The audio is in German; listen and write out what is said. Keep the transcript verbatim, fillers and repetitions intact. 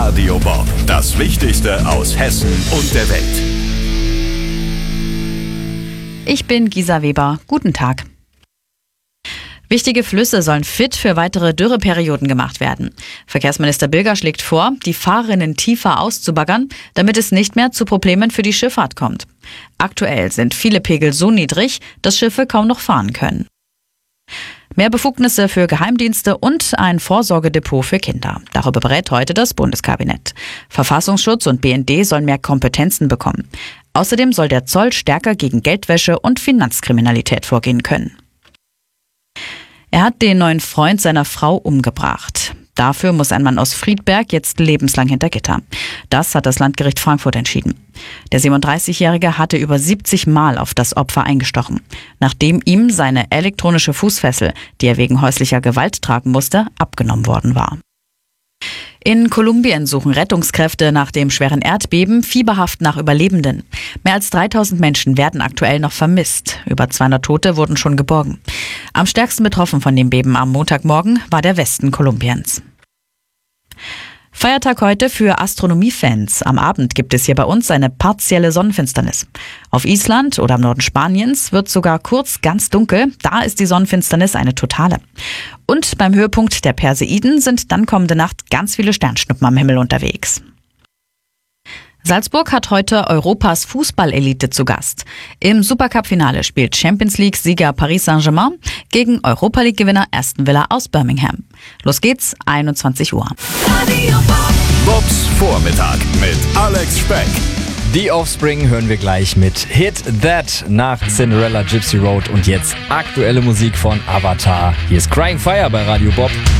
Radio Bob. Das Wichtigste aus Hessen und der Welt. Ich bin Gisa Weber. Guten Tag. Wichtige Flüsse sollen fit für weitere Dürreperioden gemacht werden. Verkehrsminister Bilger schlägt vor, die Fahrrinnen tiefer auszubaggern, damit es nicht mehr zu Problemen für die Schifffahrt kommt. Aktuell sind viele Pegel so niedrig, dass Schiffe kaum noch fahren können. Mehr Befugnisse für Geheimdienste und ein Vorsorgedepot für Kinder. Darüber berät heute das Bundeskabinett. Verfassungsschutz und B N D sollen mehr Kompetenzen bekommen. Außerdem soll der Zoll stärker gegen Geldwäsche und Finanzkriminalität vorgehen können. Er hat den neuen Freund seiner Frau umgebracht. Dafür muss ein Mann aus Friedberg jetzt lebenslang hinter Gitter. Das hat das Landgericht Frankfurt entschieden. Der siebenunddreißigjährige hatte über siebzig Mal auf das Opfer eingestochen, nachdem ihm seine elektronische Fußfessel, die er wegen häuslicher Gewalt tragen musste, abgenommen worden war. In Kolumbien suchen Rettungskräfte nach dem schweren Erdbeben fieberhaft nach Überlebenden. Mehr als dreitausend Menschen werden aktuell noch vermisst. Über zweihundert Tote wurden schon geborgen. Am stärksten betroffen von dem Beben am Montagmorgen war der Westen Kolumbiens. Feiertag heute für Astronomiefans. Am Abend gibt es hier bei uns eine partielle Sonnenfinsternis. Auf Island oder im Norden Spaniens wird sogar kurz ganz dunkel. Da ist die Sonnenfinsternis eine totale. Und beim Höhepunkt der Perseiden sind dann kommende Nacht ganz viele Sternschnuppen am Himmel unterwegs. Salzburg hat heute Europas Fußballelite zu Gast. Im Supercup-Finale spielt Champions League-Sieger Paris Saint-Germain gegen Europa-League-Gewinner Aston Villa aus Birmingham. Los geht's, einundzwanzig Uhr. Bobs Vormittag mit Alex Speck. Die Offspring hören wir gleich mit Hit That nach Cinderella Gypsy Road und jetzt aktuelle Musik von Avatar. Hier ist Crying Fire bei Radio Bob.